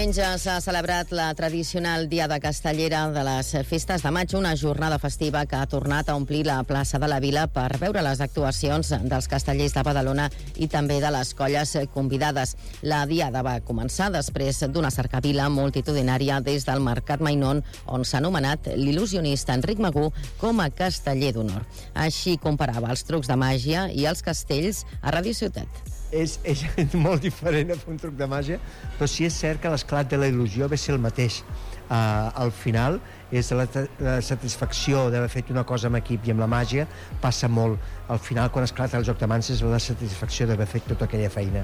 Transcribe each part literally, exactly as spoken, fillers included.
Diumenge s'ha celebrat la tradicional Diada Castellera de les Festes de Maig, una jornada festiva que ha tornat a omplir la plaça de la Vila per veure les actuacions dels castellers de Badalona i també de les colles convidades. La Diada va començar després d'una cercavila multitudinària des del Mercat Mainón, on s'ha anomenat l'il·lusionista Enric Magú com a casteller d'honor. Així comparava els trucs de màgia i els castells a Ràdio Ciutat. És, és molt diferent a fer un truc de màgia, però sí és cert que l'esclat de la il·lusió ve ser el mateix. Uh, al final, és la, la satisfacció d'haver fet una cosa amb equip i amb la màgia passa molt. Al final, quan esclata el joc de mans, és la satisfacció d'haver fet tota aquella feina.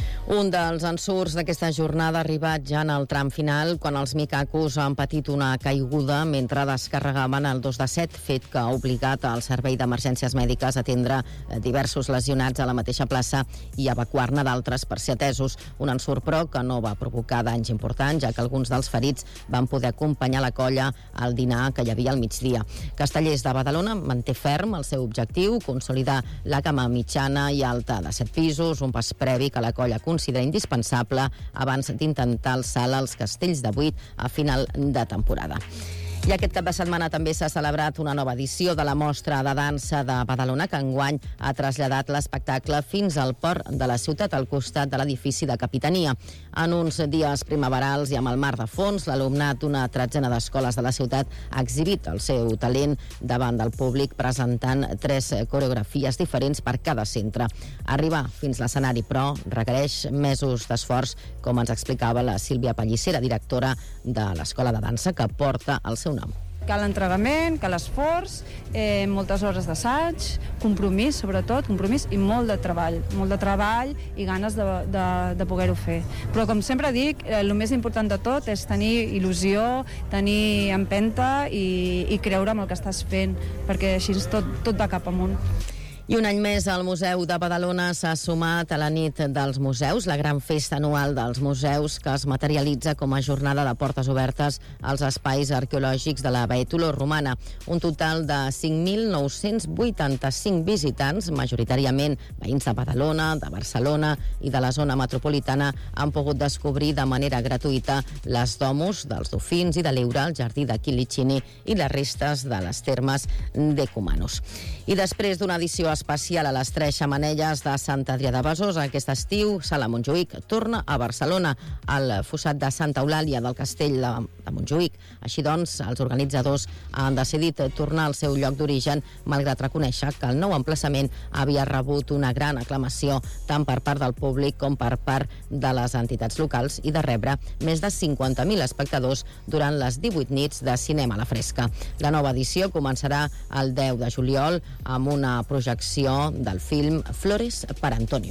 Un dels ensurts d'aquesta jornada ha arribat ja en el tram final, quan els micacos han patit una caiguda mentre descarregaven el dos de set, fet que ha obligat al Servei d'Emergències Mèdiques a atendre diversos lesionats a la mateixa plaça i evacuar-ne d'altres per ser atesos. Un ensurt, però, que no va provocar danys importants, ja que alguns dels ferits van poder acompanyar la colla al dinar que hi havia al migdia. Castellers de Badalona manté ferm el seu objectiu, consolidar la gamma mitjana i alta de set pisos, un pas previ que la colla considera indispensable abans d'intentar el salt als castells de vuit a final de temporada. I aquest cap de setmana també s'ha celebrat una nova edició de la Mostra de Dansa de Badalona, que enguany ha traslladat l'espectacle fins al port de la ciutat, al costat de l'edifici de Capitania. En uns dies primaverals i amb el mar de fons, l'alumnat d'una tretzena d'escoles de la ciutat ha exhibit el seu talent davant del públic, presentant tres coreografies diferents per cada centre. Arribar fins l'escenari, però, requereix mesos d'esforç, com ens explicava la Sílvia Pallissera, directora de l'Escola de Dansa, que porta el seu nom. Cal entregament, cal esforç, eh, moltes hores d'assaig, compromís, sobretot, compromís i molt de treball, molt de treball i ganes de, de, de poder-ho fer. Però, com sempre dic, eh, el més important de tot és tenir il·lusió, tenir empenta i, i creure en el que estàs fent, perquè així tot, tot va cap amunt. I un any més el Museu de Badalona s'ha sumat a la nit dels museus, la gran festa anual dels museus que es materialitza com a jornada de portes obertes als espais arqueològics de la Baetolo romana. Un total de cinc mil nou-cents vuitanta-cinc visitants, majoritàriament veïns de Badalona, de Barcelona i de la zona metropolitana, han pogut descobrir de manera gratuïta les domus dels Dofins i de l'Eure, el jardí de Kilicini i les restes de les termes de Cumanus. I després d'una edició especial a les Tres Xemenelles de Sant Adrià de Besòs, aquest estiu, Sala Montjuïc torna a Barcelona, al fossat de Santa Eulàlia del Castell de, de Montjuïc. Així doncs, els organitzadors han decidit tornar al seu lloc d'origen, malgrat reconèixer que el nou emplaçament havia rebut una gran aclamació tant per part del públic com per part de les entitats locals i de rebre més de cinquanta mil espectadors durant les divuit nits de cinema a la fresca. La nova edició començarà el deu de juliol amb una projecció del film Flores per Antonio.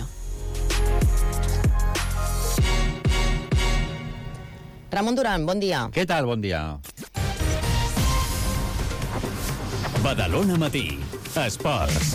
Ramon Duran, bon dia. Què tal? Bon dia. Badalona Matí, esports.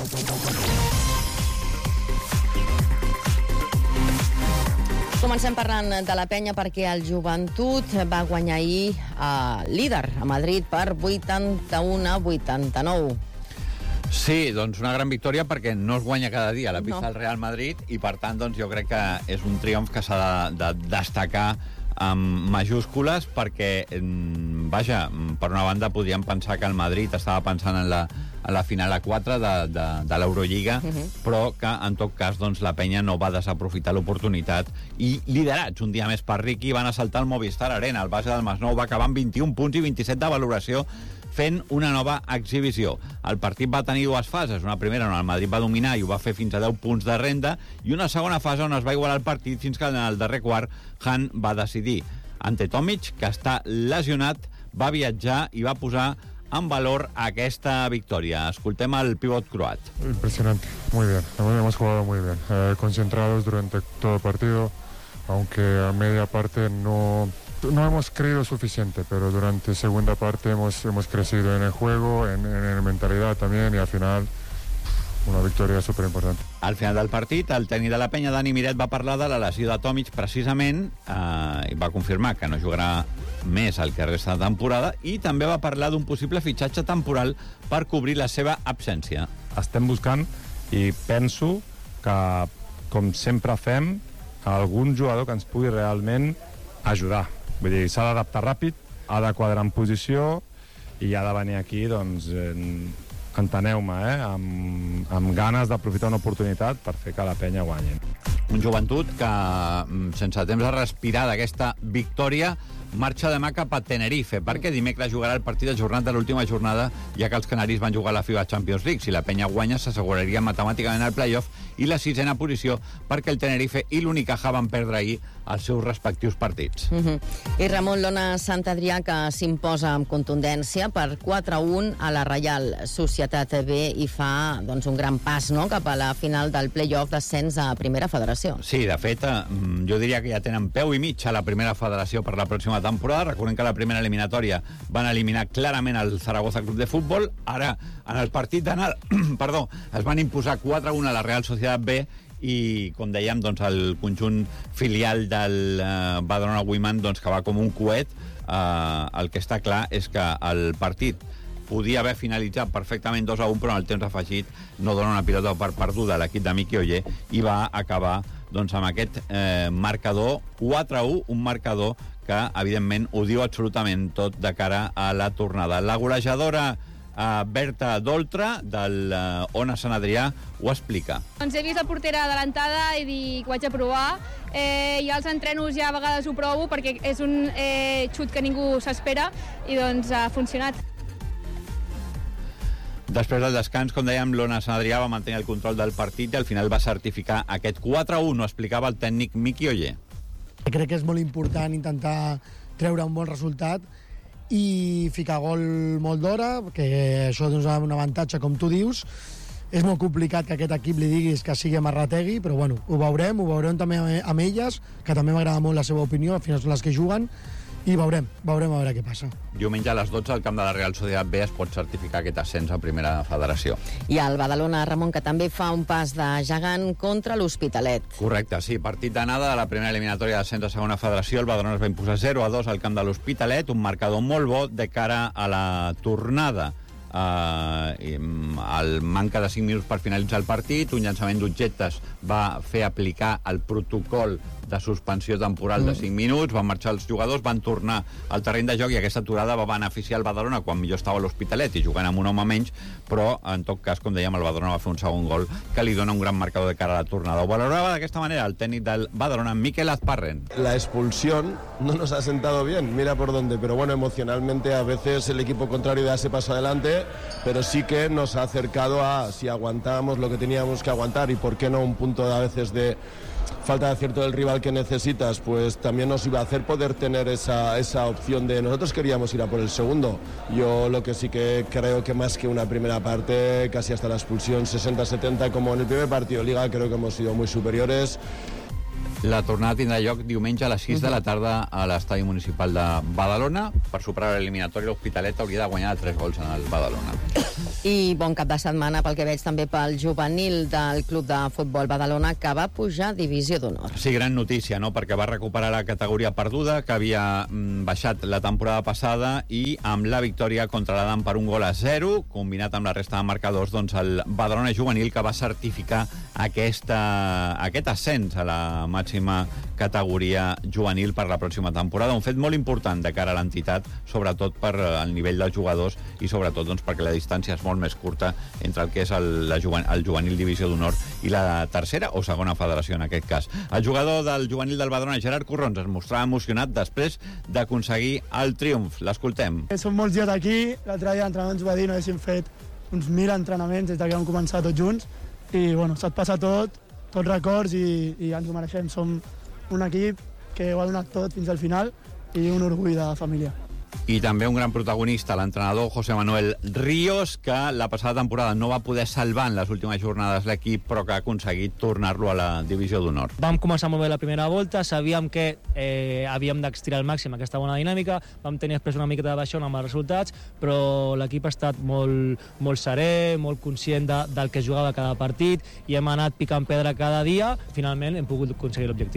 Comencem parlant de la penya perquè el Joventut va guanyar ahir a líder a Madrid per vuitanta-un a vuitanta-nou. Sí, doncs una gran victòria perquè no es guanya cada dia a la pista no. del Real Madrid i per tant doncs, jo crec que és un triomf que s'ha de, de destacar amb majúscules perquè, vaja, per una banda podríem pensar que el Madrid estava pensant en la, en la final a quatre de, de, de l'Eurolliga, uh-huh. però que en tot cas doncs, la penya no va desaprofitar l'oportunitat i liderats un dia més per Riqui van assaltar el Movistar Arena. El base del Masnou va acabar amb vint-i-un punts i vint-i-set de valoració fent una nova exhibició. El partit va tenir dues fases, una primera on el Madrid va dominar i ho va fer fins a deu punts de renda, i una segona fase on es va igualar el partit fins que en el darrer quart Han va decidir. Ante Tomic, que està lesionat, va viatjar i va posar en valor aquesta victòria. Escoltem el pivot croat. Impresionante, muy bien, hemos jugado muy bien, eh, concentrados durante todo el partido, aunque a media parte no... No hemos creído suficiente, pero durante segunda parte hemos, hemos crecido en el juego, en, en mentalidad también, y al final una victòria superimportant. Al final del partit, el tècnic de la penya, Dani Miret, va parlar de la lesió de Tomic precisament eh, i va confirmar que no jugarà més el que resta de temporada i també va parlar d'un possible fitxatge temporal per cobrir la seva absència. Estem buscant i penso que, com sempre fem, algun jugador que ens pugui realment ajudar. Vull dir, s'ha d'adaptar ràpid, ha de quadrar en posició i ha de venir aquí, doncs, enteneu-me, eh? amb, amb ganes d'aprofitar una oportunitat per fer que la penya guanyi. Un joventut que, sense temps de respirar d'aquesta victòria, marxa demà cap a Tenerife, perquè dimecres jugarà el partit ajornat de l'última jornada, ja que els canaris van jugar a la FIBA Champions League. Si la penya guanya, s'asseguraria matemàticament el play-off i la sisena posició, perquè el Tenerife i l'Unicaja van perdre ahir els seus respectius partits. Uh -huh. I Ramon Lona Sant Adrià, que s'imposa amb contundència per quatre a un a la Reial Societat B i fa doncs, un gran pas, no?, cap a la final del play-off d'ascens a Primera Federació. Sí, de fet, jo diria que ja tenen peu i mig a la Primera Federació per la pròxima temporada. Recordem que la primera eliminatòria van eliminar clarament el Zaragoza Club de Futbol. Ara, en el partit d'anada, perdó, es van imposar quatre a un a la Real Societat B i, com dèiem, doncs, el conjunt filial del eh, Badalona Women, doncs, que va com un coet. Eh, el que està clar és que el partit podia haver finalitzat perfectament dos a un, però en el temps afegit no dona una pilota per perduda a l'equip de Miqui Oller i va acabar doncs, amb aquest eh, marcador quatre a un, un marcador que, evidentment, ho diu absolutament tot de cara a la tornada. La golejadora eh, Berta Doltra, del eh, Ona Sant Adrià, ho explica. Doncs he vist la portera adelantada i dic, ho haig de provar. Eh, I als entrenos ja a vegades ho provo perquè és un eh, xut que ningú s'espera i doncs ha funcionat. Després del descans, com dèiem, l'Ona Sant Adrià va mantenir el control del partit i al final va certificar aquest quatre a un, ho explicava el tècnic Miqui Oller. Crec que és molt important intentar treure un bon resultat i ficar gol molt d'hora, que això és un avantatge, com tu dius. És molt complicat que aquest equip li diguis que sigui amarrategui, però bueno, ho veurem, ho veurem també amb elles, que també m'agrada molt la seva opinió, al final són les que juguen, i veurem, veurem a veure què passa. Diumenge a les dotze al camp de la Real Societat B es pot certificar aquest ascens a Primera Federació. I el Badalona, Ramon, que també fa un pas de gegant contra l'Hospitalet. Correcte, sí. Partit d'anada de la primera eliminatòria d'ascens a Segona Federació. El Badalona es va imposar zero a dos al camp de l'Hospitalet, un marcador molt bo de cara a la tornada. Uh, el manca de cinc minuts per finalitzar el partit, un llançament d'objectes va fer aplicar el protocol de suspensió temporal de cinc minuts, van marxar els jugadors, van tornar al terreny de joc i aquesta aturada va beneficiar el Badalona quan millor estava a l'Hospitalet i jugant amb un home menys, però en tot cas, com dèiem, el Badalona va fer un segon gol que li dona un gran marcador de cara a la tornada. Ho valorava d'aquesta manera el tècnic del Badalona, Miquel Azparren. La expulsión no nos ha sentado bien, mira por dónde, pero bueno, emocionalmente a veces el equipo contrario da ese paso adelante, pero sí que nos ha acercado a si aguantábamos lo que teníamos que aguantar y por qué no un punto a veces de falta de acierto del rival que necesitas, pues también nos iba a hacer poder tener esa, esa opción de nosotros queríamos ir a por el segundo. Yo lo que sí que creo que más que una primera parte, casi hasta la expulsión sesenta setenta como en el primer partido de Liga, creo que hemos sido muy superiores. La tornada tindrà lloc diumenge a les sis de la tarda a l'estadi municipal de Badalona. Per superar l'eliminatòria, l'Hospitalet hauria de guanyar tres gols en el Badalona. I bon cap de setmana, pel que veig, també pel juvenil del Club de Futbol Badalona, que va pujar a Divisió d'Honor. Sí, gran notícia, no?, perquè va recuperar la categoria perduda, que havia mm, baixat la temporada passada, i amb la victòria contra l'Adam per un gol a zero, combinat amb la resta de marcadors, doncs el Badalona juvenil que va certificar aquesta, aquest ascens a la màxima categoria juvenil per la pròxima temporada. Un fet molt important de cara a l'entitat, sobretot per el nivell dels jugadors i sobretot doncs, perquè la distància és molt més curta entre el que és el, la juven, el juvenil Divisió d'Honor i la tercera o segona federació en aquest cas. El jugador del juvenil del Badalona, Gerard Corrons, es mostrava emocionat després d'aconseguir el triomf. L'escoltem. Som molts dies aquí, l'altre dia l'entrenador ens va dir no haguéssim fet uns mil entrenaments des que vam començar tots junts i bueno, se't passa tot, tots records i, i ens ho mereixem. Som un equip que ho ha donat tot fins al final i un orgull de família. I també un gran protagonista, l'entrenador José Manuel Ríos, que la passada temporada no va poder salvar en les últimes jornades l'equip, però que ha aconseguit tornar-lo a la Divisió d'Honor. Vam començar molt bé la primera volta, sabíem que eh, havíem d'extirar al màxim aquesta bona dinàmica, vam tenir després una mica de baixona amb els resultats, però l'equip ha estat molt, molt serè, molt conscient de, del que jugava cada partit i hem anat picant pedra cada dia. Finalment hem pogut aconseguir l'objectiu.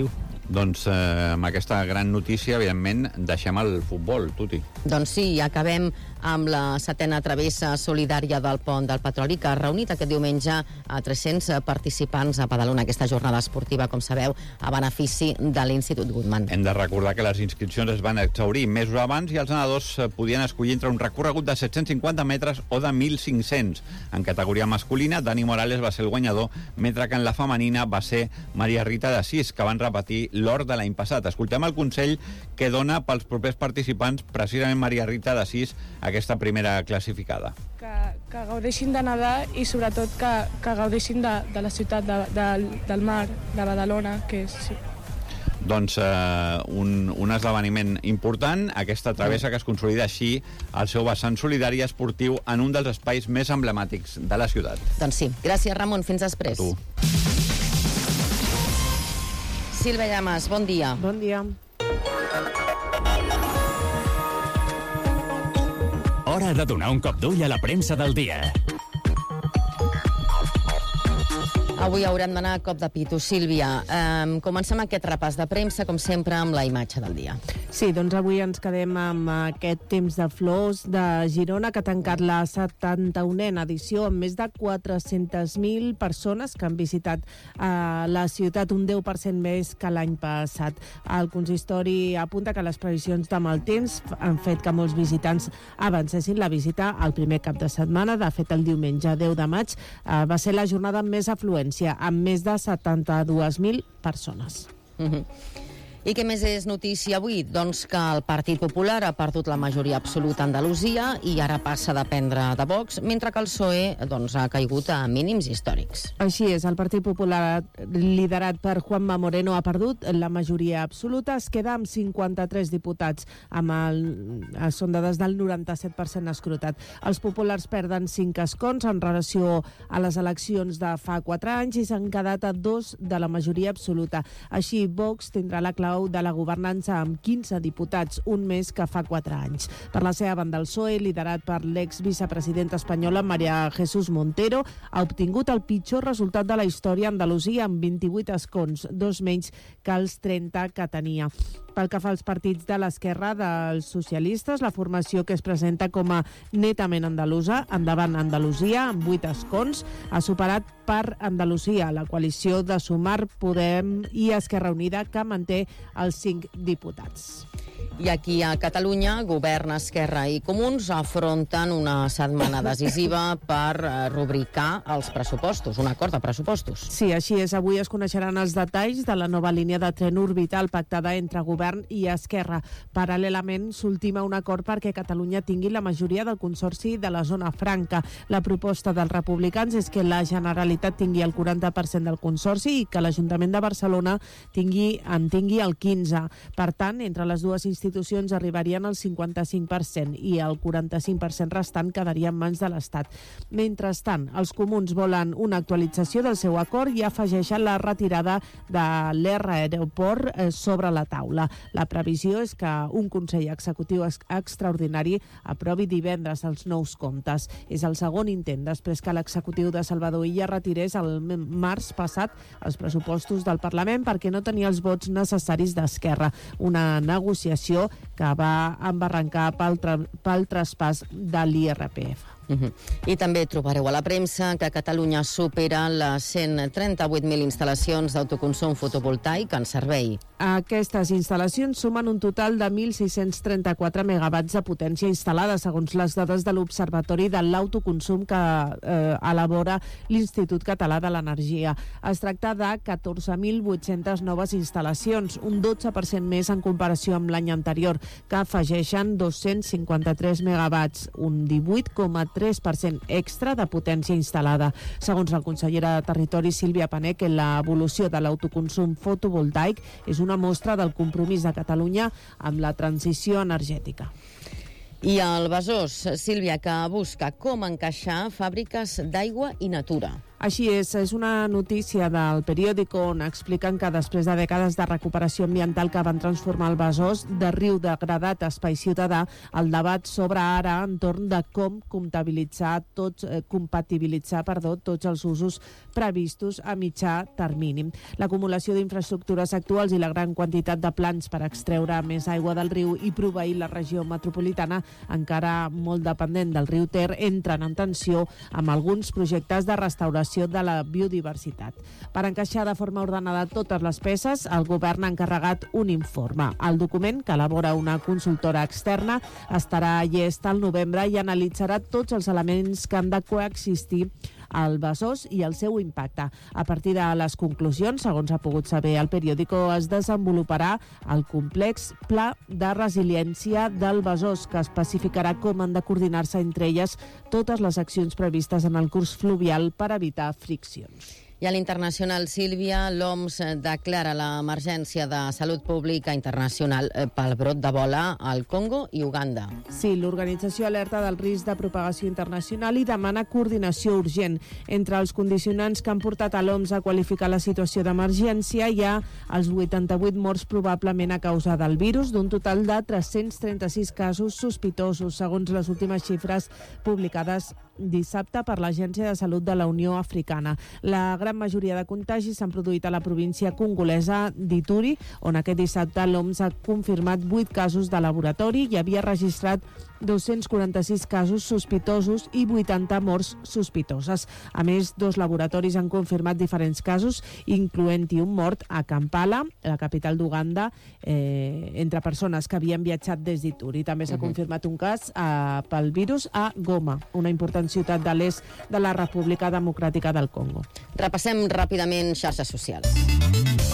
Doncs eh, amb aquesta gran notícia, evidentment, deixem el futbol, Tuti. Doncs sí, acabem amb la setena travessa solidària del Pont del Petroli, que ha reunit aquest diumenge a tres-cents participants a Badalona. Aquesta jornada esportiva, com sabeu, a benefici de l'Institut Guttmann. Hem de recordar que les inscripcions es van exhaurir mesos abans i els nedadors podien escollir entre un recorregut de set-cents cinquanta metres o de mil cinc-cents. En categoria masculina, Dani Morales va ser el guanyador, mentre que en la femenina va ser Maria Rita d'Assís, que van repetir l'or de l'any passat. Escoltem el consell que dona pels propers participants precisament Maria Rita d'Assís, aquesta primera classificada. Que, que gaudeixin de nedar i sobretot que, que gaudeixin de, de la ciutat, de, de, del mar, de Badalona, que és... Sí. Doncs eh, un, un esdeveniment important, aquesta travessa que es consolida així el seu vessant solidari i esportiu en un dels espais més emblemàtics de la ciutat. Doncs sí. Gràcies, Ramon. Fins després. A tu. Sílvia Llamas, bon dia. Bon dia. Hora de donar un cop d'ull a la premsa del dia. Avui haurem d'anar a cop de pito. Sílvia, eh, comencem aquest repàs de premsa, com sempre, amb la imatge del dia. Sí, doncs avui ens quedem amb aquest temps de flors de Girona, que ha tancat la setanta-unena edició amb més de quatre-centes mil persones que han visitat eh, la ciutat, un deu per cent més que l'any passat. El consistori apunta que les previsions de mal temps han fet que molts visitants avancessin la visita al primer cap de setmana. De fet, el diumenge deu de maig eh, va ser la jornada amb més afluència, amb més de setanta-dues mil persones. Mm-hmm. I què més és notícia avui? Doncs que el Partit Popular ha perdut la majoria absoluta a Andalusia i ara passa a dependre de Vox, mentre que el P S O E doncs, ha caigut a mínims històrics. Així és, el Partit Popular, liderat per Juanma Moreno, ha perdut la majoria absoluta, es queda amb cinquanta-tres diputats, amb el, són dades del noranta-set per cent escrutat. Els populars perden cinc escons en relació a les eleccions de fa quatre anys i s'han quedat a dos de la majoria absoluta. Així, Vox tindrà la clau de la governança amb quinze diputats, un més que fa quatre anys. Per la seva banda, el P S O E, liderat per l'exvicepresidenta espanyola María Jesús Montero, ha obtingut el pitjor resultat de la història a Andalusia amb vint-i-vuit escons, dos menys que els trenta que tenia. Pel que fa als partits de l'esquerra dels socialistes, la formació que es presenta com a netament andalusa, Endavant Andalusia, amb vuit escons, ha superat per Andalusia, la coalició de Sumar, Podem i Esquerra Unida, que manté els cinc diputats. I aquí a Catalunya, Govern, Esquerra i Comuns afronten una setmana decisiva per rubricar els pressupostos, un acord de pressupostos. Sí, així és. Avui es coneixeran els detalls de la nova línia de tren orbital pactada entre Govern i Esquerra. Paral·lelament, s'ultima un acord perquè Catalunya tingui la majoria del Consorci de la Zona Franca. La proposta dels republicans és que la Generalitat tingui el quaranta per cent del Consorci i que l'Ajuntament de Barcelona tingui, en tingui el quinze per cent. Per tant, entre les dues institucions arribarien al cinquanta-cinc per cent i el quaranta-cinc per cent restant quedaria en mans de l'Estat. Mentrestant, els comuns volen una actualització del seu acord i afegeixen la retirada de l'R Aeroport sobre la taula. La previsió és que un Consell Executiu extraordinari aprovi divendres els nous comptes. És el segon intent després que l'executiu de Salvador Illa retirés el març passat els pressupostos del Parlament perquè no tenia els vots necessaris d'Esquerra. Una negociació que va embarrancar pel, tra pel traspàs de l'I R P F. Uh-huh. I també trobareu a la premsa que Catalunya supera les cent trenta-vuit mil instal·lacions d'autoconsum fotovoltaic en servei. Aquestes instal·lacions sumen un total de mil sis-cents trenta-quatre megawatts de potència instal·lada, segons les dades de l'Observatori de l'Autoconsum que eh, elabora l'Institut Català de l'Energia. Es tracta de catorze mil vuit-centes noves instal·lacions, un dotze per cent més en comparació amb l'any anterior, que afegeixen dos-cents cinquanta-tres megawatts, un divuit coma tres per cent extra de potència instal·lada. Segons la consellera de Territori, Sílvia Panek, l'evolució de l'autoconsum fotovoltaic és una mostra del compromís de Catalunya amb la transició energètica. I el Besòs, Sílvia, que busca com encaixar fàbriques d'aigua i natura. Així és, és una notícia del periòdico on expliquen que després de dècades de recuperació ambiental que van transformar el Besòs de riu degradat a espai ciutadà, el debat s'obre ara entorn de com comptabilitzar tots, eh, compatibilitzar perdó, tots els usos previstos a mitjà termini. L'acumulació d'infraestructures actuals i la gran quantitat de plans per extreure més aigua del riu i proveir la regió metropolitana, encara molt dependent del riu Ter, entren en tensió amb alguns projectes de restauració de la biodiversitat. Per encaixar de forma ordenada totes les peces, el govern ha encarregat un informe. El document, que elabora una consultora externa, estarà llest al novembre i analitzarà tots els elements que han de coexistir al Besòs i el seu impacte. A partir de les conclusions, segons ha pogut saber el periòdico, es desenvoluparà el complex Pla de Resiliència del Besòs, que especificarà com han de coordinar-se entre elles totes les accions previstes en el curs fluvial per evitar friccions. I a l'internacional, Sílvia, l'O M S declara l'emergència de salut pública internacional pel brot d'Ebola al Congo i Uganda. Sí, l'organització alerta del risc de propagació internacional i demana coordinació urgent. Entre els condicionants que han portat a l'O M S a qualificar la situació d'emergència hi ha els vuitanta-vuit morts probablement a causa del virus, d'un total de tres-cents trenta-sis casos sospitosos, segons les últimes xifres publicades dissabte per l'Agència de Salut de la Unió Africana. La gran majoria de contagis s'han produït a la província congolesa d'Ituri, on aquest dissabte l'O M S ha confirmat vuit casos de laboratori i havia registrat dos-cents quaranta-sis casos sospitosos i vuitanta morts sospitoses. A més, dos laboratoris han confirmat diferents casos, incloent-hi un mort a Kampala, la capital d'Uganda, eh, entre persones que havien viatjat des d'Ituri. També s'ha uh-huh. confirmat un cas eh, pel virus a Goma, una important ciutat de l'est de la República Democràtica del Congo. Repassem ràpidament xarxes socials.